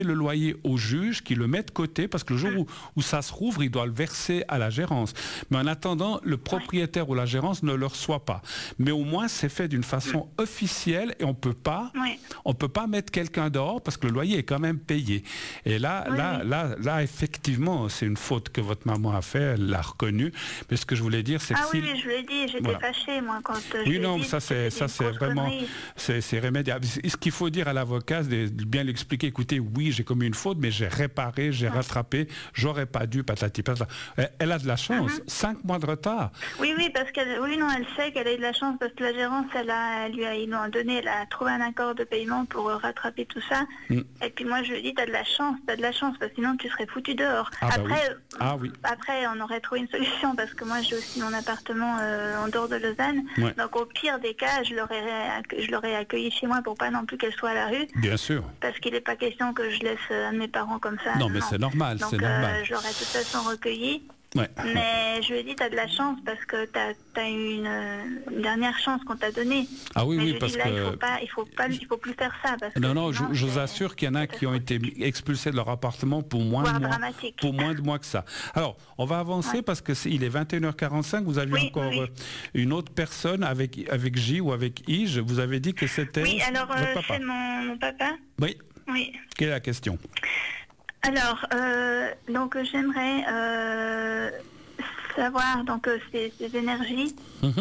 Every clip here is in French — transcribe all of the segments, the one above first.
le loyer au juge qui le met de côté parce que le jour où ça se rouvre, il doit le verser à la gérance. Mais en attendant, le propriétaire ou la gérance ne le reçoit pas. Mais au moins, c'est fait d'une façon officielle et on peut pas mettre quelqu'un dehors parce que le loyer est quand même payé. Et là, effectivement, c'est une faute que votre maman a fait, elle l'a reconnue. Mais ce que je voulais dire, c'est que oui, je l'ai dit, j'étais fâchée, moi, quand je oui, non, dit, ça c'est vraiment, c'est rémédiable. Ce qu'il faut dire à l'avocat, c'est de bien l'expliquer. Écoutez, oui, j'ai commis une faute, mais j'ai réparé, j'ai rattrapé, j'aurais pas dû, patati patata. Elle a de la chance, 5 mois de retard. Oui, parce qu'elle, elle sait qu'elle a eu de la chance parce que la gérance, ils lui ont donné, elle a trouvé un accord de paiement pour rattraper tout ça. Et puis moi, je lui ai dit, t'as de la chance, parce que sinon tu serais foutu dehors. Après, on aurait trouvé une solution parce que moi, j'ai aussi mon appartement en dehors de Lausanne. Ouais. Donc au pire des cas, je l'aurais accueillie chez moi pour pas non plus qu'elle soit à la rue. Bien sûr. Parce qu'il n'est pas question que je laisse un de mes parents comme ça. Non, mais c'est normal, donc, c'est normal. Je l'aurais de toute façon recueillie. Ouais. Mais je lui ai dit, tu as de la chance parce que tu as eu une dernière chance qu'on t'a donnée. Ah oui, mais oui, parce là, que... il faut plus faire ça. Parce non, je vous assure qu'il y en a qui ont été expulsés de leur appartement pour moins de mois que ça. Alors, on va avancer parce que il est 21h45, vous aviez encore une autre personne avec J ou avec Ige, vous avez dit que c'était... Oui, alors c'est mon papa. Oui. Oui. Quelle est la question? Alors, donc j'aimerais savoir donc ces énergies.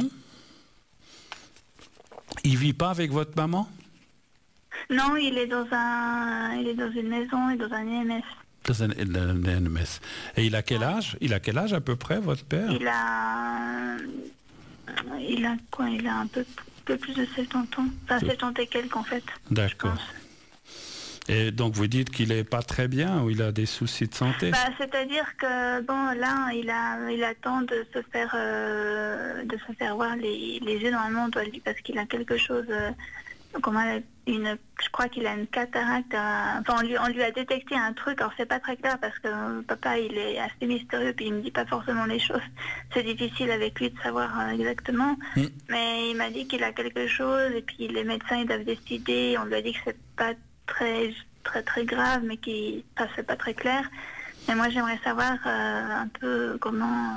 Il vit pas avec votre maman? Non, il est dans une maison et dans un EMS. Dans un EMS. Et il a quel âge? Il a quel âge à peu près, votre père? Il a quoi? Il a un peu plus de 70 ans. Enfin, 70 et quelques en fait. D'accord. Et donc vous dites qu'il n'est pas très bien ou il a des soucis de santé? C'est-à-dire que bon là il attend de se faire voir les yeux normalement parce qu'il a quelque chose je crois qu'il a une cataracte. On lui a détecté un truc. Alors c'est pas très clair parce que papa il est assez mystérieux puis il me dit pas forcément les choses. C'est difficile avec lui de savoir exactement. Mais il m'a dit qu'il a quelque chose et puis les médecins ils doivent décider. On lui a dit que c'est pas très grave mais c'est pas très clair. Mais moi j'aimerais savoir un peu comment...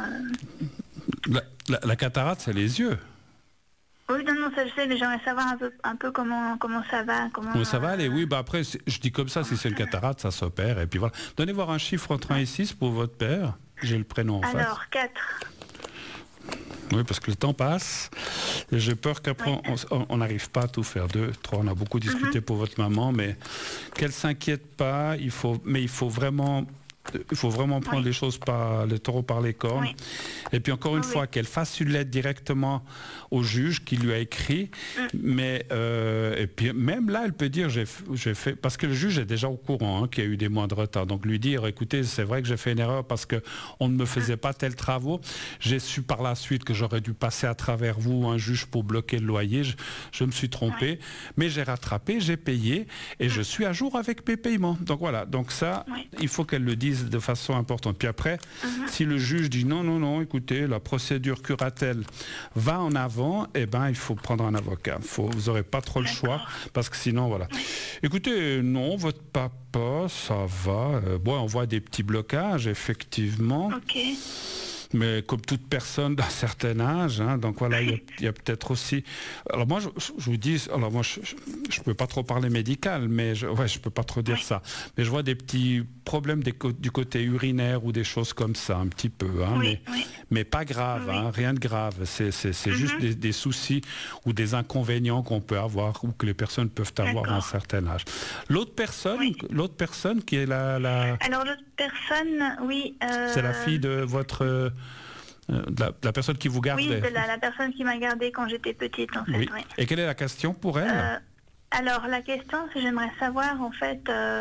La cataracte c'est les yeux. Oui, non, ça je sais, mais j'aimerais savoir un peu comment ça va. Comment ça va aller? Oui, après, je dis comme ça, si c'est une cataracte, ça s'opère, et puis voilà. Donnez voir un chiffre entre 1 et 6 pour votre père. J'ai le prénom en face. Alors, 4. Oui, parce que le temps passe. Et j'ai peur qu'après, on n'arrive pas à tout faire. 2, 3, on a beaucoup discuté pour votre maman, mais qu'elle ne s'inquiète pas. Il faut vraiment prendre les choses le taureau par les cornes. Et puis encore une fois, qu'elle fasse une lettre directement au juge qui lui a écrit. Mais et puis même là, elle peut dire j'ai fait parce que le juge est déjà au courant qu'il y a eu des mois de retard. Donc lui dire écoutez, c'est vrai que j'ai fait une erreur parce que on ne me faisait pas tels travaux. J'ai su par la suite que j'aurais dû passer à travers vous un juge pour bloquer le loyer. Je me suis trompé, mais j'ai rattrapé, j'ai payé et je suis à jour avec mes paiements. Donc voilà. Donc ça, il faut qu'elle le dise de façon importante. Puis après, si le juge dit non, écoutez, la procédure curatelle va en avant, eh ben il faut prendre un avocat. Vous n'aurez pas trop le choix, parce que sinon, voilà. Écoutez, non, votre papa, ça va. On voit des petits blocages, effectivement. Mais comme toute personne d'un certain âge, donc voilà, il y a peut-être aussi... Alors moi, je vous dis, alors moi, je ne peux pas trop parler médical, mais je peux pas trop dire ça. Mais je vois des petits problèmes du côté urinaire ou des choses comme ça, un petit peu, mais pas grave, rien de grave. C'est juste des soucis ou des inconvénients qu'on peut avoir ou que les personnes peuvent avoir à un certain âge. L'autre personne qui est la... Alors l'autre personne, oui... C'est la fille de votre... la personne qui vous gardait. Oui, c'est la personne qui m'a gardée quand j'étais petite, en fait. Oui. Et quelle est la question pour elle? Alors, la question, c'est j'aimerais savoir, en fait,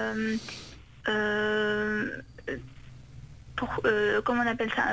comment on appelle ça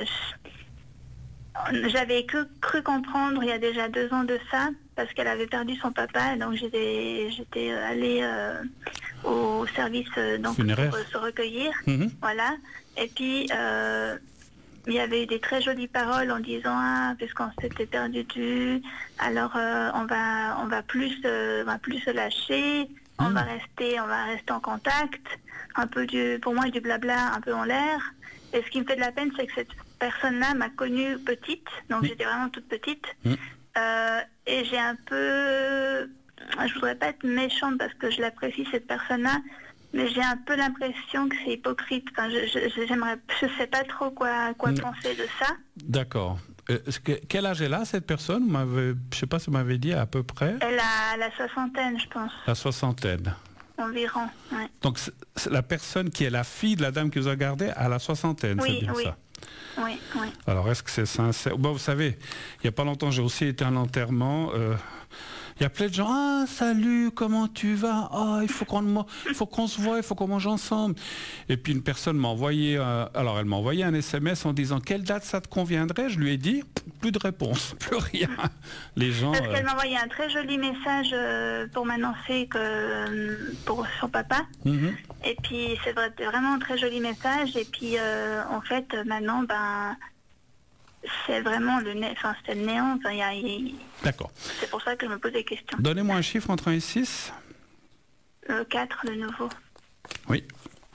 j'avais cru comprendre il y a déjà 2 ans de ça, parce qu'elle avait perdu son papa, donc j'étais allée au service funéraire pour se recueillir. Voilà. Et puis... il y avait eu des très jolies paroles en disant puisqu'on s'était perdu de vue, alors on va plus se lâcher, on va rester en contact, un peu pour moi du blabla un peu en l'air. Et ce qui me fait de la peine, c'est que cette personne-là m'a connue petite, donc j'étais vraiment toute petite. Et j'ai un peu, je voudrais pas être méchante parce que je l'apprécie cette personne-là, mais j'ai un peu l'impression que c'est hypocrite. Enfin, je sais pas trop quoi penser de ça. D'accord. Quel âge elle a, cette personne? Je sais pas si vous m'avez dit à peu près. Elle a la soixantaine, je pense. La soixantaine. Environ, ouais. Donc la personne qui est la fille de la dame que vous avez gardée à la soixantaine, c'est bien ça? Oui. Alors est-ce que c'est sincère? Bon, vous savez, il n'y a pas longtemps, j'ai aussi été à un enterrement. Il y a plein de gens, ah salut, comment tu vas? Ah, il faut qu'on se voit, il faut qu'on mange ensemble. Et puis une personne m'a envoyé, elle m'a envoyé un SMS en disant quelle date ça te conviendrait? Je lui ai dit, plus de réponse, plus rien. Les gens. Parce qu'elle m'a envoyé un très joli message pour m'annoncer pour son papa. Et puis c'est vraiment un très joli message. Et puis en fait maintenant, c'est vraiment c'est le néant. D'accord. C'est pour ça que je me pose des questions. Donnez-moi un chiffre entre 1 et 6. 4 de nouveau. Oui.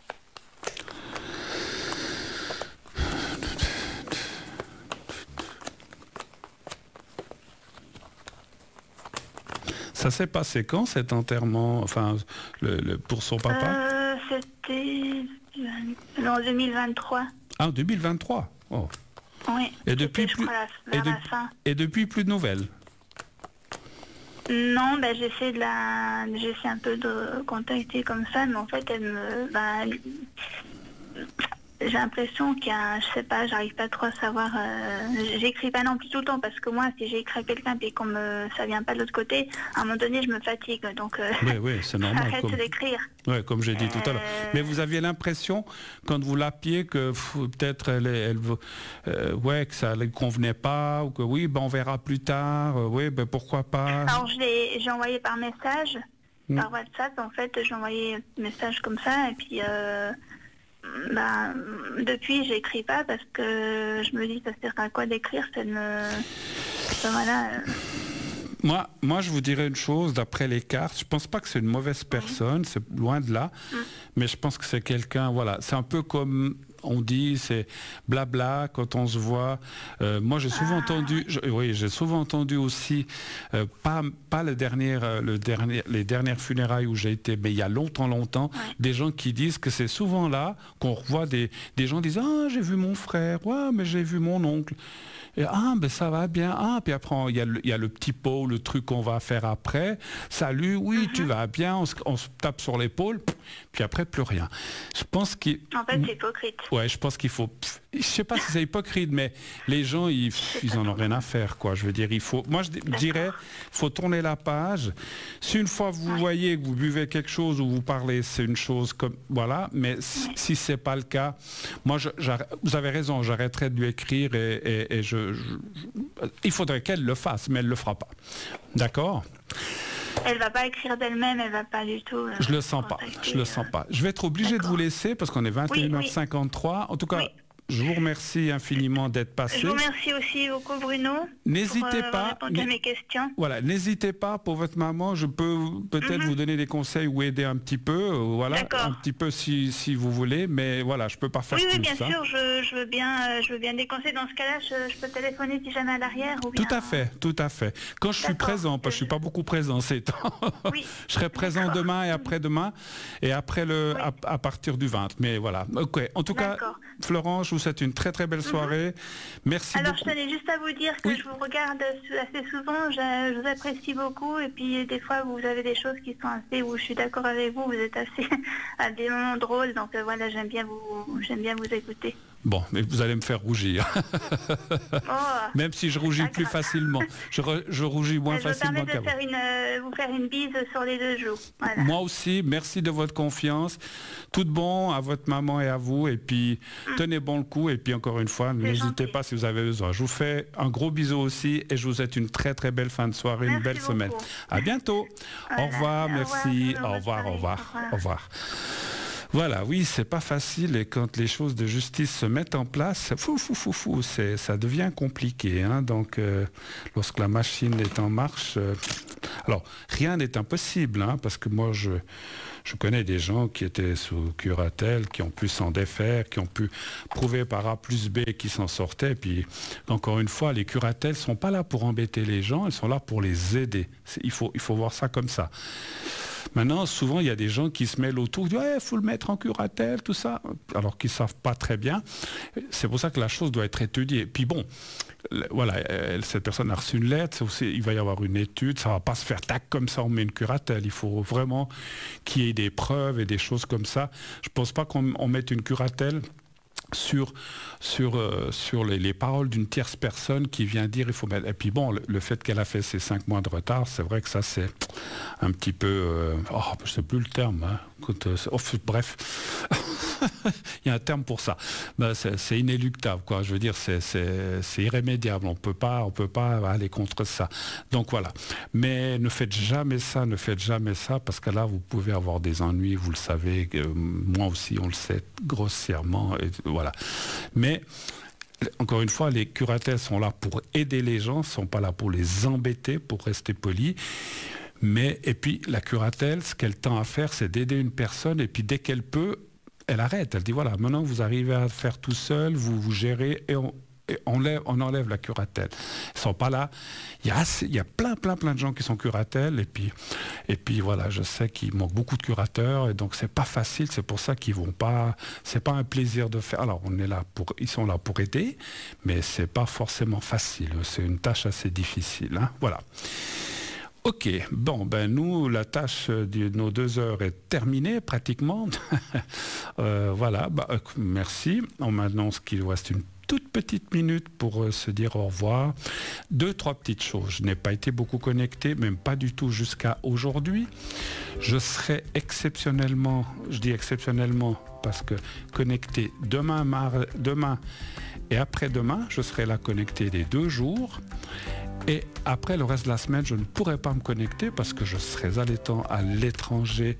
Ça s'est passé quand cet enterrement, enfin, pour son papa? C'était en 2023. Ah, en 2023. Oh. Oui. Et depuis depuis plus de nouvelles? Non, j'essaie un peu de contacter comme ça, mais en fait, j'ai l'impression qu'il y a, je sais pas, j'arrive pas trop à savoir. J'écris pas non plus tout le temps parce que moi, si j'écris à quelqu'un et ça vient pas de l'autre côté, à un moment donné, je me fatigue. Donc, oui, c'est normal. Arrête d'écrire. Oui, comme j'ai dit tout à l'heure. Mais vous aviez l'impression, quand vous l'appeliez, que peut-être que ça ne lui convenait pas, ou que oui, on verra plus tard. Oui, pourquoi pas. Alors, j'ai envoyé par message, par WhatsApp. En fait, j'ai envoyé un message comme ça, et puis. Depuis j'écris pas parce que je me dis ça sert à quoi d'écrire, voilà. Moi je vous dirais une chose, d'après les cartes, je pense pas que c'est une mauvaise personne, c'est loin de là, mais je pense que c'est quelqu'un, voilà, c'est un peu comme on dit, c'est blabla quand on se voit. Moi, j'ai souvent entendu, j'ai souvent entendu aussi, pas les dernières funérailles où j'ai été, mais il y a longtemps, des gens qui disent que c'est souvent là qu'on revoit des gens disent ah j'ai vu mon frère, ouais mais j'ai vu mon oncle. Et, ça va bien. Puis après, il y a le petit pot, le truc qu'on va faire après. Salut, oui, tu vas bien. On se tape sur l'épaule. Puis après, plus rien. Je pense qu'il... En fait, c'est hypocrite. Ouais, je pense qu'il faut... Je sais pas si c'est hypocrite, mais les gens, ils en ont rien à faire, quoi. Je veux dire, moi, je dirais, faut tourner la page. Si une fois vous voyez que vous buvez quelque chose ou vous parlez, c'est une chose comme... Voilà. Mais si c'est pas le cas, moi, vous avez raison, j'arrêterai de lui écrire et il faudrait qu'elle le fasse, mais elle le fera pas. D'accord ? Elle va pas écrire d'elle-même, elle va pas du tout. Je le sens pas. Je vais être obligé de vous laisser parce qu'on est 21h53. En tout cas, je vous remercie infiniment d'être passé. Je vous remercie aussi beaucoup, Bruno. N'hésitez pas. Répondre à mes questions. Voilà, n'hésitez pas pour votre maman. Je peux peut-être vous donner des conseils ou aider un petit peu. Voilà, un petit peu si vous voulez. Mais voilà, je peux pas faire plus. Oui, bien sûr. Je veux bien des conseils. Dans ce cas-là, je peux téléphoner si jamais à l'arrière. Tout à fait. Quand je suis présent, parce que je suis pas beaucoup présent ces temps. Je serai présent demain et après-demain et après à partir du 20. Mais voilà. Ok. En tout cas, Florence, je vous souhaite une très très belle soirée. Merci beaucoup. Alors je tenais juste à vous dire que je vous regarde assez souvent, je vous apprécie beaucoup et puis des fois vous avez des choses qui sont assez, où je suis d'accord avec vous, vous êtes assez à des moments drôles, donc voilà, j'aime bien vous écouter. Bon, mais vous allez me faire rougir. Même si je rougis plus facilement. Je rougis moins facilement qu'avant. Je me permets de vous faire une bise sur les deux joues. Voilà. Moi aussi, merci de votre confiance. Tout de bon à votre maman et à vous. Et puis, tenez bon le coup. Et puis, encore une fois, n'hésitez pas si vous avez besoin. Je vous fais un gros bisou aussi et je vous souhaite une très très belle fin de soirée, une belle semaine. À bientôt. Voilà. Au revoir, merci. Au revoir. Voilà, oui, c'est pas facile et quand les choses de justice se mettent en place, ça devient compliqué. Hein. Donc, lorsque la machine est en marche, alors rien n'est impossible, hein, parce que moi je connais des gens qui étaient sous curatelle, qui ont pu s'en défaire, qui ont pu prouver par A plus B qu'ils s'en sortaient. Puis, encore une fois, les curatelles ne sont pas là pour embêter les gens, elles sont là pour les aider. Il faut voir ça comme ça. Maintenant, souvent, il y a des gens qui se mêlent autour, qui disent « il faut le mettre en curatelle, tout ça », alors qu'ils ne savent pas très bien. C'est pour ça que la chose doit être étudiée. Puis bon, voilà, cette personne a reçu une lettre, il va y avoir une étude, ça ne va pas se faire tac comme ça, on met une curatelle. Il faut vraiment qu'il y ait des preuves et des choses comme ça. Je ne pense pas qu'on mette une curatelle sur les paroles d'une tierce personne qui vient dire il faut mettre... Et puis bon, le fait qu'elle a fait ces 5 mois de retard, c'est vrai que ça c'est un petit peu... je ne sais plus le terme. Hein. Écoute, bref, il y a un terme pour ça. Ben, c'est inéluctable, quoi. Je veux dire, c'est irrémédiable. On peut pas aller contre ça. Donc voilà. Mais ne faites jamais ça, parce que là, vous pouvez avoir des ennuis, vous le savez. Moi aussi, on le sait grossièrement. Et voilà. Mais encore une fois, les curatelles sont là pour aider les gens, ne sont pas là pour les embêter, pour rester polis. Et puis la curatelle, ce qu'elle tend à faire, c'est d'aider une personne, et puis dès qu'elle peut, elle arrête. Elle dit voilà, maintenant vous arrivez à faire tout seul, vous gérez, et on enlève la curatelle. Ils ne sont pas là. Il y a plein de gens qui sont curatelles, et puis voilà, je sais qu'il manque beaucoup de curateurs, et donc c'est pas facile, c'est pour ça qu'ils vont pas, c'est pas un plaisir de faire. Alors ils sont là pour aider, mais c'est pas forcément facile, c'est une tâche assez difficile, hein. Voilà. Ok, bon, nous, la tâche de nos 2 heures est terminée pratiquement. Voilà, merci. On m'annonce qu'il reste une toute petite minute pour se dire au revoir. 2-3 petites choses. Je n'ai pas été beaucoup connecté, même pas du tout jusqu'à aujourd'hui. Je serai exceptionnellement, je dis exceptionnellement parce que connecté demain et après-demain, je serai là connecté les 2 jours. Et après le reste de la semaine, je ne pourrai pas me connecter parce que je serai à l'étranger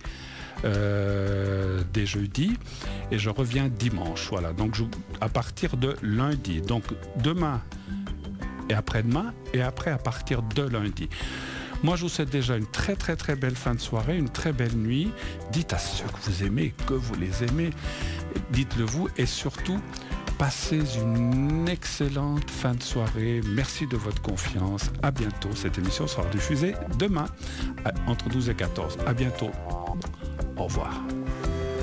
dès jeudi et je reviens dimanche. Voilà, donc à partir de lundi. Donc demain et après-demain et après à partir de lundi. Moi, je vous souhaite déjà une très très très belle fin de soirée, une très belle nuit. Dites à ceux que vous aimez, que vous les aimez. Dites-le vous et surtout, passez une excellente fin de soirée. Merci de votre confiance. À bientôt. Cette émission sera diffusée demain entre 12 et 14. À bientôt. Au revoir.